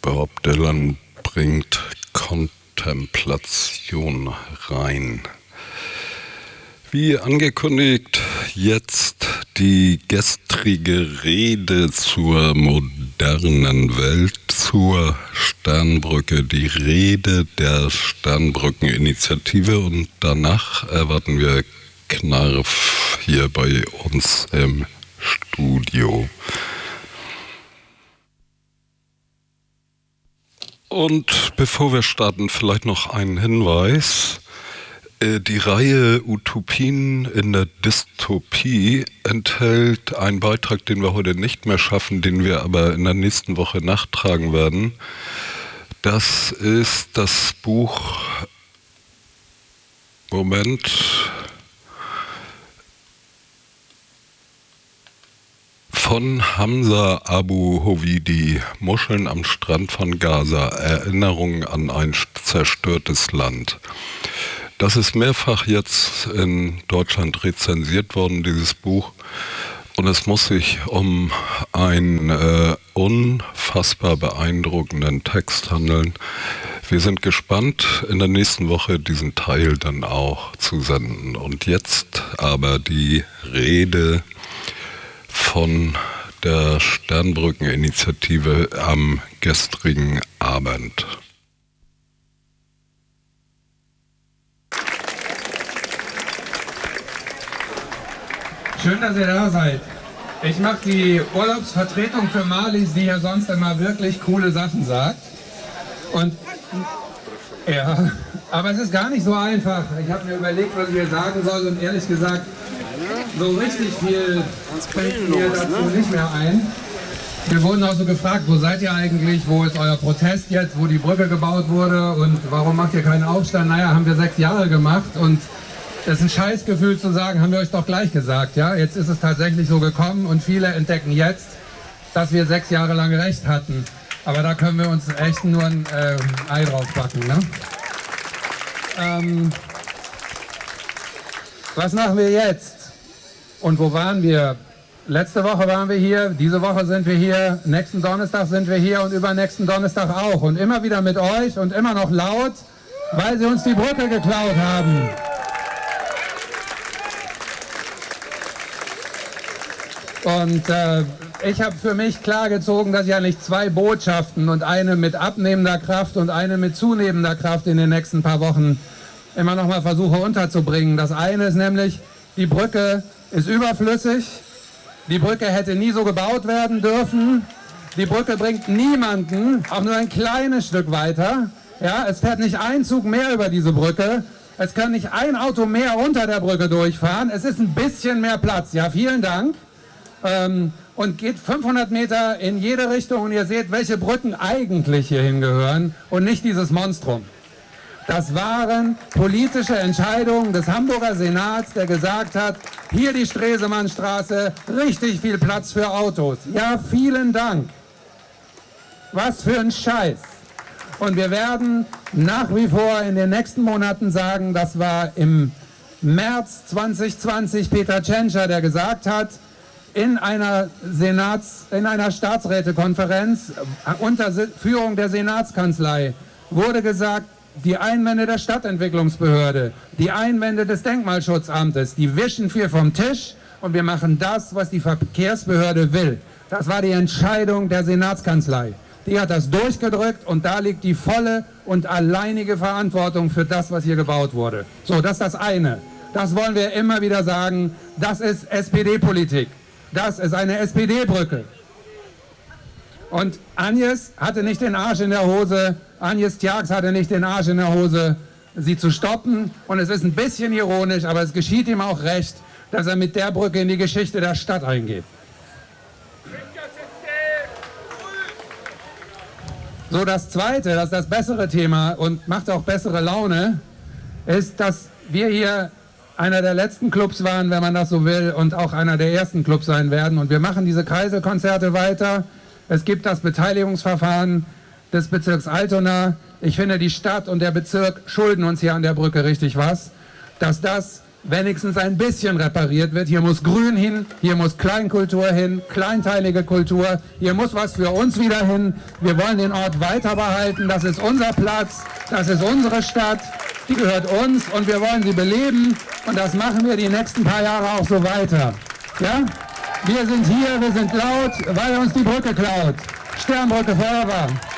Bob Dylan bringt Kontemplation rein. Wie angekündigt, jetzt die gestrige Rede zur modernen Welt, zur Sternbrücke, die Rede der Sternbrückeninitiative, und danach erwarten wir Knarf hier bei uns im Studio. Und bevor wir starten, vielleicht noch ein Hinweis. Die Reihe Utopien in der Dystopie enthält einen Beitrag, den wir heute nicht mehr schaffen, den wir aber in der nächsten Woche nachtragen werden. Das ist das Buch von Hamza Abu Hovidi, Muscheln am Strand von Gaza, Erinnerungen an ein zerstörtes Land. Das ist mehrfach jetzt in Deutschland rezensiert worden, dieses Buch. Und es muss sich um einen unfassbar beeindruckenden Text handeln. Wir sind gespannt, in der nächsten Woche diesen Teil dann auch zu senden. Und jetzt aber die Rede von der Sternbrückeninitiative am gestrigen Abend. Schön, dass ihr da seid. Ich mache die Urlaubsvertretung für Marlies, die ja sonst immer wirklich coole Sachen sagt. Und ja, aber es ist gar nicht so einfach. Ich habe mir überlegt, was ich hier sagen soll, und ehrlich gesagt, so richtig viel fällt mir dazu nicht mehr ein. Wir wurden auch so gefragt, wo seid ihr eigentlich, wo ist euer Protest jetzt, wo die Brücke gebaut wurde und warum macht ihr keinen Aufstand? Naja, haben wir 6 Jahre gemacht, und das ist ein Scheißgefühl zu sagen, haben wir euch doch gleich gesagt, ja? Jetzt ist es tatsächlich so gekommen, und viele entdecken jetzt, dass wir 6 Jahre lang recht hatten. Aber da können wir uns echt nur ein Ei drauf backen, ne? Was machen wir jetzt? Und wo waren wir? Letzte Woche waren wir hier, diese Woche sind wir hier, nächsten Donnerstag sind wir hier und übernächsten Donnerstag auch. Und immer wieder mit euch und immer noch laut, weil sie uns die Brücke geklaut haben. Und ich habe für mich klargezogen, dass ich ja nicht 2 Botschaften, und eine mit abnehmender Kraft und eine mit zunehmender Kraft in den nächsten paar Wochen immer noch mal versuche unterzubringen. Das eine ist nämlich, die Brücke ist überflüssig. Die Brücke hätte nie so gebaut werden dürfen. Die Brücke bringt niemanden auch nur ein kleines Stück weiter. Ja, es fährt nicht ein Zug mehr über diese Brücke. Es kann nicht ein Auto mehr unter der Brücke durchfahren. Es ist ein bisschen mehr Platz. Ja, vielen Dank. Und geht 500 Meter in jede Richtung, und ihr seht, welche Brücken eigentlich hierhin gehören und nicht dieses Monstrum. Das waren politische Entscheidungen des Hamburger Senats, der gesagt hat, hier die Stresemannstraße, richtig viel Platz für Autos. Ja, vielen Dank. Was für ein Scheiß. Und wir werden nach wie vor in den nächsten Monaten sagen, das war im März 2020 Peter Tschentscher, der gesagt hat, in einer Staatsrätekonferenz unter Führung der Senatskanzlei wurde gesagt, die Einwände der Stadtentwicklungsbehörde, die Einwände des Denkmalschutzamtes, die wischen wir vom Tisch, und wir machen das, was die Verkehrsbehörde will. Das war die Entscheidung der Senatskanzlei. Die hat das durchgedrückt, und da liegt die volle und alleinige Verantwortung für das, was hier gebaut wurde. So, das ist das eine. Das wollen wir immer wieder sagen. Das ist SPD-Politik. Das ist eine SPD-Brücke. Und Agnes hatte nicht den Arsch in der Hose, Agnes Tjax hatte nicht den Arsch in der Hose, sie zu stoppen. Und es ist ein bisschen ironisch, aber es geschieht ihm auch recht, dass er mit der Brücke in die Geschichte der Stadt eingeht. So, das Zweite, das ist das bessere Thema und macht auch bessere Laune, ist, dass wir hier einer der letzten Clubs waren, wenn man das so will, und auch einer der ersten Clubs sein werden. Und wir machen diese Kreiselkonzerte weiter. Es gibt das Beteiligungsverfahren des Bezirks Altona. Ich finde, die Stadt und der Bezirk schulden uns hier an der Brücke richtig was. Dass das wenigstens ein bisschen repariert wird. Hier muss Grün hin, hier muss Kleinkultur hin, kleinteilige Kultur, hier muss was für uns wieder hin. Wir wollen den Ort weiter behalten, das ist unser Platz, das ist unsere Stadt, die gehört uns und wir wollen sie beleben und das machen wir die nächsten paar Jahre auch so weiter. Ja? Wir sind hier, wir sind laut, weil uns die Brücke klaut. Sternbrücke forever!